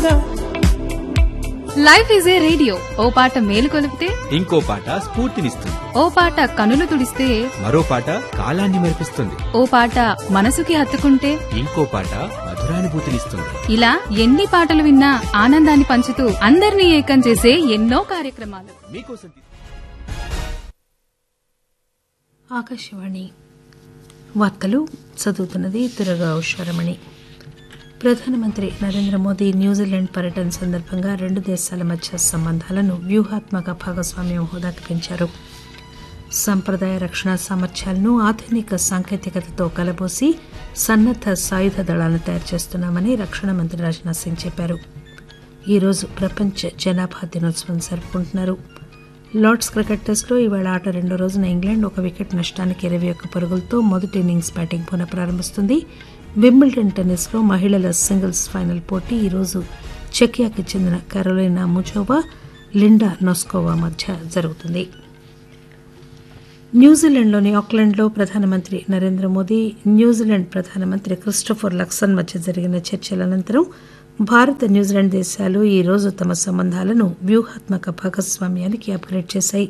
తోడుగా. Life is a radio. ఓ పాట మేలు కొలిపితే ఇంకో పాట స్ఫూర్తినిస్తుంది. ఓ పాట కనులు తుడిస్తే మరో పాట కాలాన్ని మెరిపిస్తుంది. ఓ పాట మనసుకి హత్తుకుంటే ఇంకో పాట మధురానుభూతినిస్తుంది. ఇలా ఎన్ని పాటలు విన్నా ఆనందాన్ని పంచుతూ అందరినీ ఏకం చేసే ఎన్నో కార్యక్రమాలు మీకోసం. ఆకాశవాణి వార్తలు చదువుతున్నది దుర్గా ఉషారమణి. ప్రధానమంత్రి నరేంద్ర మోదీ న్యూజిలాండ్ పర్యటన సందర్భంగా రెండు దేశాల మధ్య సంబంధాలను వ్యూహాత్మక భాగస్వామ్యం హోదాకు పెంచారు. సంప్రదాయ రక్షణ సామర్థ్యాలను ఆధునిక సాంకేతికతతో కలబోసి సన్నద్ద సాయుధ దళాలను తయారు చేస్తున్నామని రక్షణ మంత్రి రాజ్నాథ్ సింగ్ చెప్పారు. ఈరోజు ప్రపంచ జనాభా దినోత్సవం జరుపుకుంటున్నారు. లార్డ్స్ క్రికెట్ టెస్టులో ఈవేళ ఆట రెండో రోజున ఇంగ్లాండ్ 1 వికెట్ నష్టానికి 21 పరుగులతో మొదటి ఇన్నింగ్స్ బ్యాటింగ్ పునః ప్రారంభిస్తుంది. వింబుల్డన్ టెన్నిస్లో మహిళల సింగిల్స్ ఫైనల్ పోటీ ఈరోజు చెకియాకి చెందిన కరోలినా ముజోవా, లిండా నోస్కోవా మధ్య జరుగుతుంది. న్యూజిలాండ్లోని ఆక్లాండ్లో ప్రధానమంత్రి నరేంద్ర మోదీ, న్యూజిలాండ్ ప్రధానమంత్రి క్రిస్టోఫర్ లక్సన్ మధ్య జరిగిన చర్చల అనంతరం భారత్, న్యూజిలాండ్ దేశాలు ఈ రోజు తమ సంబంధాలను వ్యూహాత్మక భాగస్వామ్యానికి అప్గ్రేడ్ చేశాయి.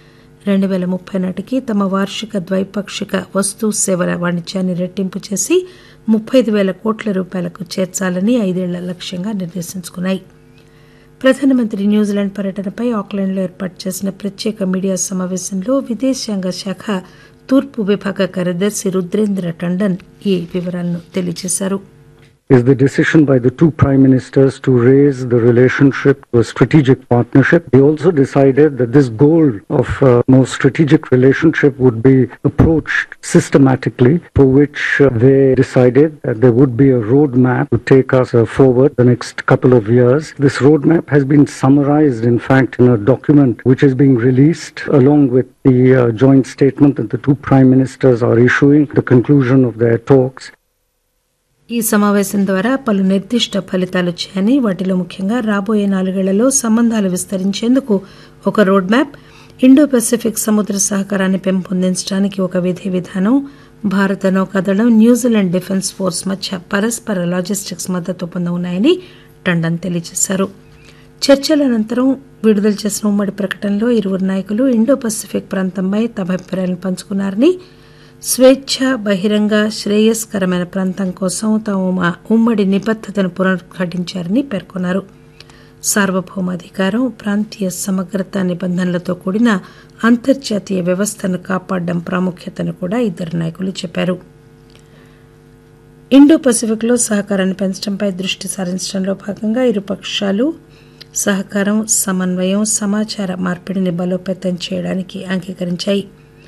2030 నాటికి తమ వార్షిక ద్వైపాక్షిక వస్తు సేవల వాణిజ్యాన్ని రెట్టింపు చేసి 35,000 కోట్ల రూపాయలకు చేర్చాలని 5 ఏళ్ల లక్ష్యంగా నిర్దేశించుకున్నాయి. ప్రధానమంత్రి న్యూజిలాండ్ పర్యటనపై ఆక్లాండ్లో ఏర్పాటు చేసిన ప్రత్యేక మీడియా సమావేశంలో విదేశాంగ శాఖ తూర్పు విభాగ కార్యదర్శి రుద్రేంద్ర టండన్ ఈ వివరాలను తెలియజేశారు. Is the decision by the two prime ministers to raise the relationship to a strategic partnership. They also decided that this goal of more strategic relationship would be approached systematically, for which they decided that there would be a roadmap to take us forward the next couple of years. This roadmap has been summarized, in fact, in a document which is being released along with the joint statement that the two prime ministers are issuing at the conclusion of their talks. ఈ సమావేశం ద్వారా పలు నిర్దిష్ట ఫలితాలు వచ్చాయని, వాటిలో ముఖ్యంగా రాబోయే 4 ఏళ్లలో సంబంధాలు విస్తరించేందుకు ఒక రోడ్ మ్యాప్, ఇండో పెసిఫిక్ సముద్ర సహకారాన్ని పెంపొందించడానికి ఒక విధి విధానం, భారత నౌకాదళం, న్యూజిలాండ్ డిఫెన్స్ ఫోర్స్ మధ్య పరస్పర లాజిస్టిక్స్ మద్దతు ఒప్పందం ఉన్నాయని టండన్ తెలియజేశారు. చర్చల అనంతరం విడుదల చేసిన ఉమ్మడి ప్రకటనలో ఇరువురు నాయకులు ఇండో పెసిఫిక్ ప్రాంతంపై తమ అభిప్రాయాలను పంచుకున్నారని, స్వేచ్ఛ, బహిరంగ, శ్రేయస్కరమైన ప్రాంతం కోసం తాము ఉమ్మడి నిబద్దతను పునరుద్ఘాటించారని పేర్కొన్నారు. సార్వభౌమాధికారం, ప్రాంతీయ సమగ్రత నిబంధనలతో కూడిన అంతర్జాతీయ వ్యవస్థను కాపాడడం ప్రాముఖ్యతను కూడా ఇద్దరు నాయకులు చెప్పారు. ఇండో పసిఫిక్లో సహకారాన్ని పెంచడంపై దృష్టి సారించడంలో భాగంగా ఇరు పక్షాలు సహకారం, సమన్వయం, సమాచార మార్పిడిని బలోపేతం చేయడానికి అంగీకరించాయి.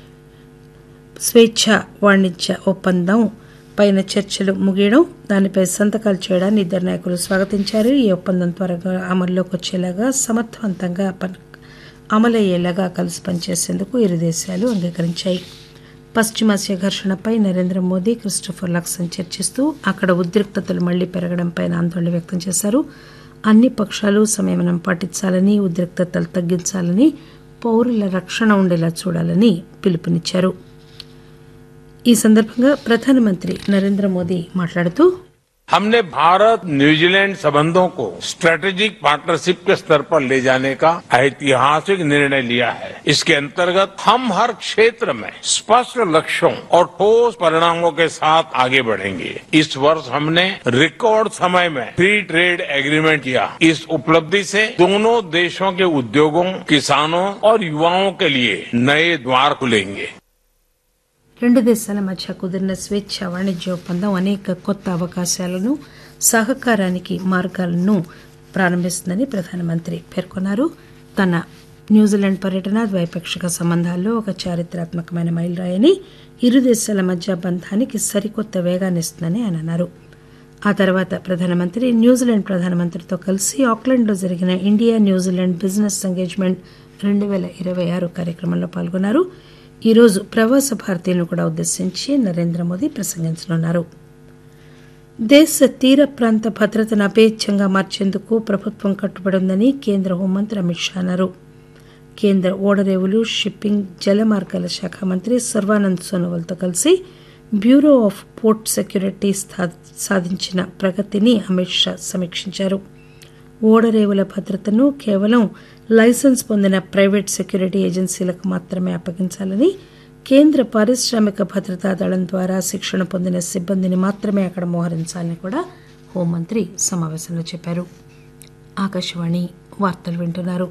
స్వేచ్ఛ వాణిజ్య ఒప్పందం పైన చర్చలు ముగియడం, దానిపై సంతకాలు చేయడాన్ని ఇద్దరు నాయకులు స్వాగతించారు. ఈ ఒప్పందం త్వరగా అమల్లోకి వచ్చేలాగా, సమర్థవంతంగా అమలయ్యేలాగా కలిసి పనిచేసేందుకు ఇరు దేశాలు అంగీకరించాయి. పశ్చిమాసియా ఘర్షణపై నరేంద్ర మోదీ, క్రిస్టోఫర్ లక్సన్ చర్చిస్తూ అక్కడ ఉద్రిక్తతలు మళ్లీ పెరగడంపై ఆందోళన వ్యక్తం చేశారు. అన్ని పక్షాలు సంయమనం పాటించాలని, ఉద్రిక్తతలు తగ్గించాలని, పౌరుల రక్షణ ఉండేలా చూడాలని పిలుపునిచ్చారు. ఈ సందర్భంగా ప్రధానమంత్రి నరేంద్ర మోదీ మాట్లాడుతూ, हमने भारत न्यूजीलैंड संबंधों को स्ट्रेटेजिक पार्टनरशिप के स्तर पर ले जाने का ऐतिहासिक निर्णय लिया है. इसके अंतर्गत हम हर क्षेत्र में स्पष्ट लक्ष्यों और ठोस परिणामों के साथ आगे बढ़ेंगे. इस वर्ष हमने रिकॉर्ड समय में फ्री ट्रेड एग्रीमेंट किया. इस उपलब्धि से दोनों देशों के उद्योगों, किसानों और युवाओं के लिए नए द्वार खुलेंगे. రెండు దేశాల మధ్య కుదిరిన స్వేచ్ఛ వాణిజ్య ఒప్పందం అనేక కొత్త అవకాశాలను, సహకారానికి మార్గాలను ప్రారంభిస్తుందని ప్రధానమంత్రి పేర్కొన్నారు. తన న్యూజిలాండ్ పర్యటన ద్వైపాక్షిక సంబంధాల్లో ఒక చారిత్రాత్మకమైన మైలురాయని, ఇరు దేశాల మధ్య బంధానికి సరికొత్త వేగాన్నిస్తుందని ఆయన అన్నారు. ఆ తర్వాత ప్రధానమంత్రి న్యూజిలాండ్ ప్రధానమంత్రితో కలిసి ఆక్లాండ్లో జరిగిన ఇండియా న్యూజిలాండ్ బిజినెస్ ఎంగేజ్మెంట్ 2026 కార్యక్రమంలో పాల్గొన్నారు. ఈరోజు ప్రవాస భారతీయులను కూడా ఉద్దేశించి నరేంద్ర మోదీ ప్రసంగించనున్నారు. దేశ తీర ప్రాంత భద్రతను అపేచ్ఛంగా మార్చేందుకు ప్రభుత్వం కట్టుబడి ఉందని కేంద్ర హోంమంత్రి అమిత్ షా అన్నారు. కేంద్ర ఓడరేవులు, షిప్పింగ్, జలమార్గాల శాఖ మంత్రి సర్వానంద్ సోనోవాల్తో కలిసి బ్యూరో ఆఫ్ పోర్ట్ సెక్యూరిటీ సాధించిన ప్రగతిని అమిత్ షా సమీక్షించారు. ఓడరేవుల భద్రతను కేవలం లైసెన్స్ పొందిన ప్రైవేట్ సెక్యూరిటీ ఏజెన్సీలకు మాత్రమే అప్పగించాలని, కేంద్ర పారిశ్రామిక భద్రతా దళం ద్వారా శిక్షణ పొందిన సిబ్బందిని మాత్రమే అక్కడ మోహరించాలని కూడా హోంమంత్రి సమావేశంలో చెప్పారు. ఆకాశవాణి వార్తలు వింటున్నారు.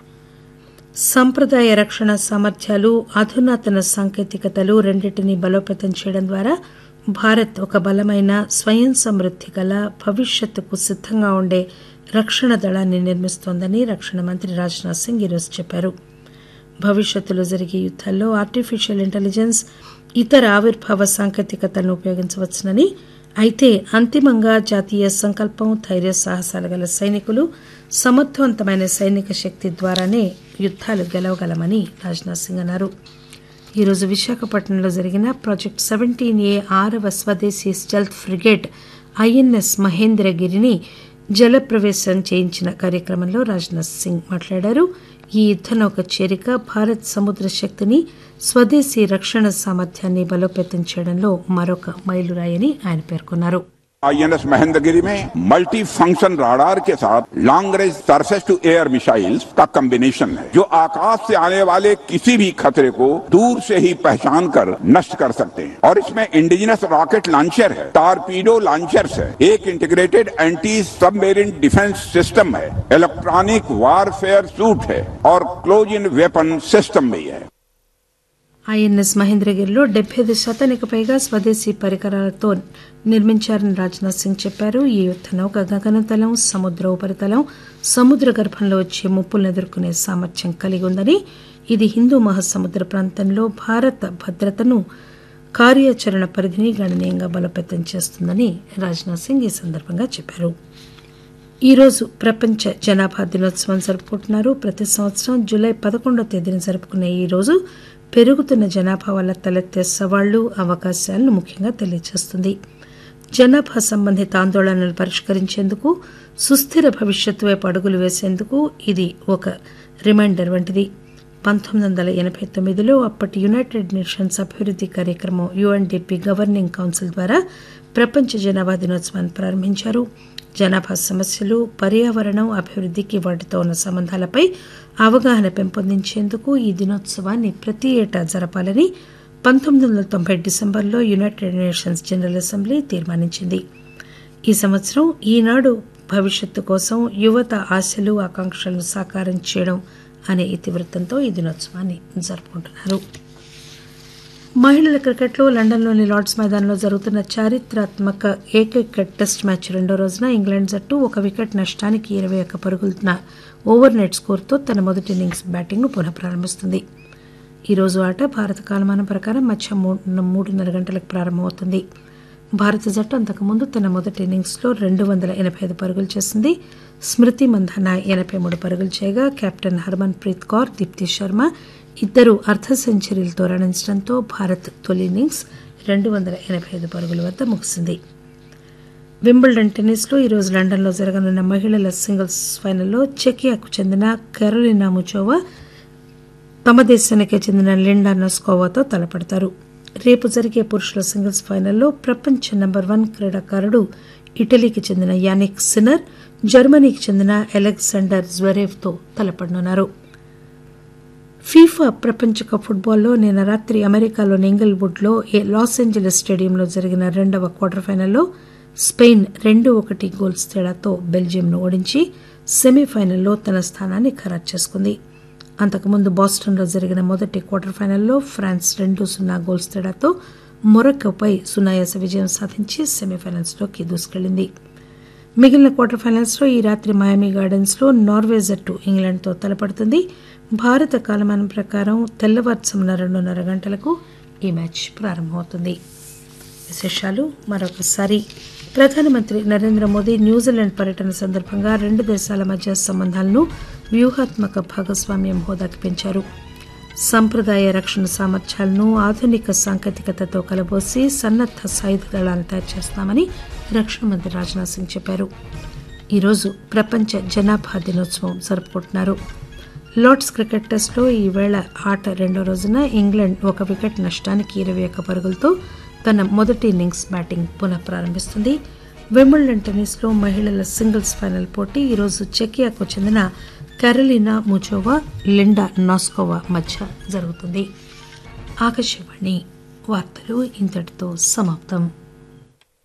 సంప్రదాయ రక్షణ సామర్థ్యాలు, అధునాతన సాంకేతికతలు రెండింటినీ బలోపేతం చేయడం ద్వారా భారత్ ఒక బలమైన, స్వయం సమృద్ది గల, భవిష్యత్తుకు సిద్దంగా ఉండే రక్షణ దళాన్ని నిర్మిస్తోందని రక్షణ మంత్రి రాజ్నాథ్ సింగ్ ఈరోజు చెప్పారు. భవిష్యత్తులో జరిగే యుద్దాల్లో ఆర్టిఫిషియల్ ఇంటెలిజెన్స్, ఇతర ఆవిర్భావ సాంకేతికతలను ఉపయోగించవచ్చునని, అయితే అంతిమంగా జాతీయ సంకల్పం, ధైర్య సాహసాలు గల సైనికులు, సమర్థవంతమైన సైనిక శక్తి ద్వారానే యుద్దాలు గెలవగలమని రాజ్నాథ్ సింగ్ అన్నారు. ఈరోజు విశాఖపట్నంలో జరిగిన ప్రాజెక్ట్ 17A 6వ స్వదేశీ స్టెల్త్ ఫ్రిగేట్ ఐఎన్ఎస్ మహేంద్రగిరిని జలప్రవేశం చేయించిన కార్యక్రమంలో రాజ్నాథ్ సింగ్ మాట్లాడారు. ఈ యుద్దనౌక చేరిక భారత్ సముద్ర శక్తిని, స్వదేశీ రక్షణ సామర్థ్యాన్ని బలోపేతం చేయడంలో మరొక మైలురాయని ఆయన పేర్కొన్నారు. आईएनएस महेंद्रगिरी में मल्टी फंक्शन राडार के साथ long range surface to air missiles का कॉम्बिनेशन है, जो आकाश से आने वाले किसी भी खतरे को दूर से ही पहचान कर नष्ट कर सकते हैं. और इसमें इंडिजिनस रॉकेट लॉन्चर है, टारपीडो लॉन्चर्स है, एक integrated anti submarine defence system है, इलेक्ट्रॉनिक वारफेयर सूट है और क्लोज इन वेपन सिस्टम भी है. ఐఎన్ఎస్ మహేంద్రగిరిలో 75% పైగా స్వదేశీ పరికరాలతో నిర్మించారని రాజ్నాథ్ సింగ్ చెప్పారు. ఈ యుద్ద నౌక గగనతలం, సముద్ర ఉపరితలం, సముద్ర గర్భంలో వచ్చే ముప్పులను ఎదుర్కొనే సామర్థ్యం కలిగి ఉందని, ఇది హిందూ మహాసముద్ర ప్రాంతంలో భారత భద్రతను, కార్యాచరణ పరిధిని గణనీయంగా బలోపేతం చేస్తుందని రాజ్నాథ్ సింగ్ ఈ సందర్భంగా చెప్పారు. ఈరోజు ప్రపంచ జనాభా దినోత్సవం జరుపుకుంటున్నారు. ప్రతి సంవత్సరం జూలై 11వ తేదీన జరుపుకునే ఈ రోజు పెరుగుతున్న జనాభా వల్ల తలెత్తే సవాళ్లు, అవకాశాలను ముఖ్యంగా తెలియజేస్తుంది. జనాభా సంబంధిత ఆందోళనలు పరిష్కరించేందుకు, సుస్థిర భవిష్యత్తు వైపు అడుగులు వేసేందుకు ఇది ఒక రిమైండర్ వంటిది. 1989లో అప్పటి యునైటెడ్ నేషన్స్ అభివృద్ది కార్యక్రమం UNDP గవర్నింగ్ కౌన్సిల్ ద్వారా ప్రపంచ జనాభా దినోత్సవాన్ని ప్రారంభించారు. జనాభా సమస్యలు, పర్యావరణం, అభివృద్దికి వాటితో ఉన్న సంబంధాలపై అవగాహన పెంపొందించేందుకు ఈ దినోత్సవాన్ని ప్రతి ఏటా జరపాలని 1990 డిసెంబర్లో యునైటెడ్ నేషన్స్ జనరల్ అసెంబ్లీ తీర్మానించింది. ఈ సంవత్సరం ఈనాడు భవిష్యత్తు కోసం యువత ఆశలు, ఆకాంక్షలను సాకారం చేయడం అనే ఇతివృత్తంతో ఈ దినోత్సవాన్ని జరుపుకుంటున్నారు. మహిళల క్రికెట్లో లండన్లోని లార్డ్స్ మైదానంలో జరుగుతున్న చారిత్రాత్మక ఏకైక టెస్ట్ మ్యాచ్ రెండో రోజున ఇంగ్లాండ్ జట్టు 1 వికెట్ నష్టానికి 21 పరుగుల ఓవర్ నెట్ స్కోర్తో తన మొదటి ఇన్నింగ్స్ బ్యాటింగ్ను పునఃప్రారంభిస్తుంది. ఈ రోజు ఆట భారత కాలమానం ప్రకారం మధ్యాహ్నం 3:30 గంటలకు ప్రారంభమవుతుంది. భారత జట్టు అంతకుముందు తన మొదటి ఇన్నింగ్స్లో 285 పరుగులు చేసింది. స్మృతి మంధాన 83 పరుగులు చేయగా కెప్టెన్ హర్మన్ ప్రీత్ కౌర్, దీప్తి శర్మ ఇద్దరు అర్ధ సెంచరీలతో రాణించడంతో భారత్ తొలి ఇన్నింగ్స్ 285 పరుగుల వద్ద ముగిసింది. వింబుల్డన్ టెన్నిస్లో ఈరోజు లండన్లో జరగనున్న మహిళల సింగిల్స్ ఫైనల్లో చెకియాకు చెందిన కరోలినా ముచోవా తమ దేశానికే చెందిన లిండా నోస్కోవాతో తలపడతారు. రేపు జరిగే పురుషుల సింగిల్స్ ఫైనల్లో ప్రపంచ నెంబర్ 1 క్రీడాకారుడు ఇటలీకి చెందిన యానిక్ సిన్నర్, జర్మనీకి చెందిన అలెగ్జాండర్ జ్వరేవ్తో తలపడనున్నారు. ఫీఫా ప్రపంచ కప్ ఫుట్బాల్లో నిన్న రాత్రి అమెరికాలోని ఇంగిల్వుడ్లో లాస్ ఏంజలీస్ స్టేడియంలో జరిగిన రెండవ క్వార్టర్ ఫైనల్లో స్పెయిన్ 2-1 గోల్స్ తేడాతో బెల్జియంను ఓడించి సెమీఫైనల్లో తన స్థానాన్ని ఖరారు చేసుకుంది. అంతకుముందు బోస్టన్లో జరిగిన మొదటి క్వార్టర్ ఫైనల్లో ఫ్రాన్స్ 2-0 గోల్స్ తేడాతో మొరక్కోపై సునాయాస విజయం సాధించి సెమీఫైనల్స్లోకి దూసుకెళ్లింది. మిగిలిన క్వార్టర్ ఫైనల్స్లో ఈ రాత్రి మయామి గార్డెన్స్లో నార్వే జట్టు ఇంగ్లాండ్తో తలపడుతుంది. భారత కాలమానం ప్రకారం తెల్లవారుజామున 2:30 గంటలకు ఈ మ్యాచ్ ప్రారంభమవుతుంది. విశేషాలు మరొకసారి. ప్రధానమంత్రి నరేంద్ర మోదీ న్యూజిలాండ్ పర్యటన సందర్భంగా 2 దేశాల మధ్య సంబంధాలను వ్యూహాత్మక భాగస్వామ్యం హోదాకి పెంచారు. సంప్రదాయ రక్షణ సామర్థ్యాలను ఆధునిక సాంకేతికతతో కలబోసి సన్నద్ధ సాయుధ దళాలను తయారు చేస్తామని రక్షణ మంత్రి రాజ్నాథ్ సింగ్ చెప్పారు. ఈరోజు ప్రపంచ జనాభా దినోత్సవం జరుపుకుంటున్నారు. లార్డ్స్ క్రికెట్ టెస్ట్లో ఈవేళ ఆట రెండో రోజున ఇంగ్లాండ్ 1 వికెట్ నష్టానికి 21 పరుగులతో తన మొదటి ఇన్నింగ్స్ బ్యాటింగ్ పునః ప్రారంభిస్తుంది. వింబుల్డన్ టెన్నిస్ లో మహిళల సింగిల్స్ ఫైనల్ పోటీ ఈరోజు చెకియాకు చెందిన కరోలినా ముజోవా లిండా నాస్కోవా మధ్య జరుగుతుంది. ఆకాశవాణి వార్తలు ఇంతటితో సమాప్తం.